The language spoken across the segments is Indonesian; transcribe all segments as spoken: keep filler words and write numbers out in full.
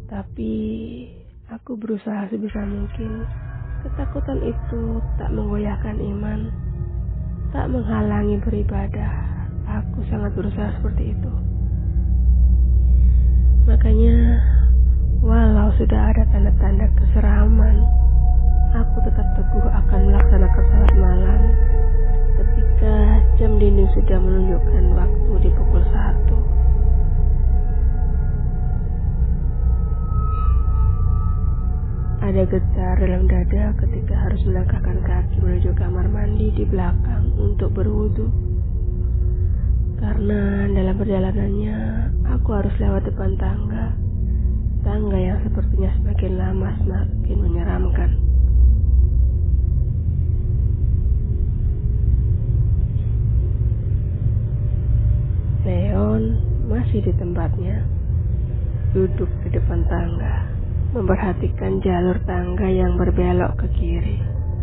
Tapi aku berusaha sebisa mungkin. Ketakutan itu tak menggoyahkan iman, tak menghalangi beribadah. Aku sangat berusaha seperti itu. Makanya, walau sudah ada tanda-tanda keseraman, aku tetap teguh akan melaksanakan salat malam ketika jam dinding sudah menunjukkan waktu di pukul satu. Ada getar dalam dada ketika harus melangkahkan kaki menuju kamar mandi di belakang untuk berwudu. Karena dalam perjalanannya aku harus lewat depan tangga, tangga yang sepertinya semakin lama semakin menyeramkan. Leon masih di tempatnya, duduk di depan tangga, memperhatikan jalur tangga yang berbelok ke kiri.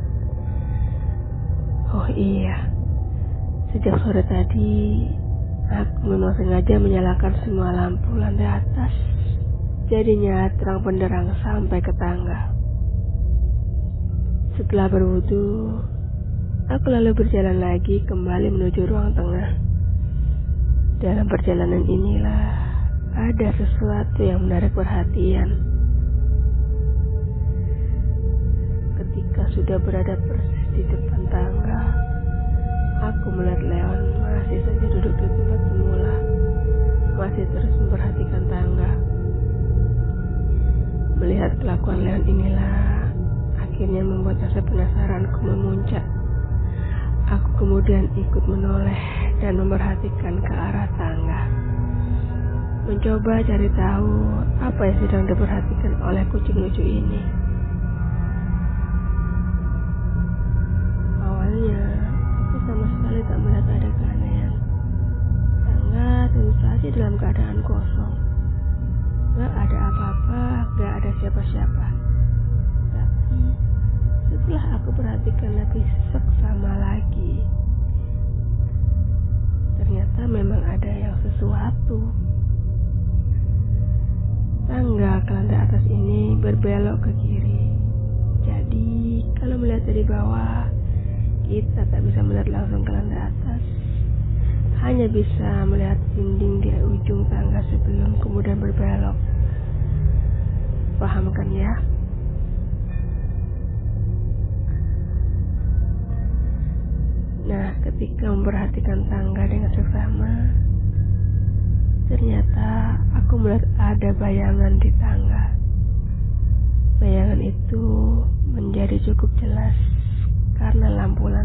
Oh iya, sejak sore tadi aku memang sengaja menyalakan semua lampu lantai atas, jadinya terang benderang sampai ke tangga. Setelah berwudu, aku lalu berjalan lagi kembali menuju ruang tengah. Dalam perjalanan inilah ada sesuatu yang menarik perhatian. Ketika sudah berada persis di depan tangga, aku melihat Leon masih saja duduk di tempat semula, masih terus memperhatikan tangga. Melihat kelakuan Leon inilah akhirnya membuat rasa penasaranku memuncak. Aku kemudian ikut menoleh dan memperhatikan ke arah tangga, mencoba cari tahu apa yang sedang diperhatikan oleh kucing lucu ini. Awalnya aku sama sekali tak melihat ada keanehan. Tangga tentu saja dalam keadaan kosong, gak ada apa-apa, gak ada siapa-siapa. Tapi setelah aku perhatikan lebih seksama lagi, ternyata memang ada yang sesuatu. Tangga ke lantai atas ini berbelok ke kiri. Jadi kalau melihat dari bawah, kita tak bisa melihat langsung ke lantai atas, hanya bisa melihat dinding di ujung tangga sebelum kemudian berbelok. Paham kan ya? Nah, ketika memperhatikan tangga dengan seksama, ternyata aku melihat ada bayangan di tangga. Bayangan itu menjadi cukup jelas karena lampu-lampu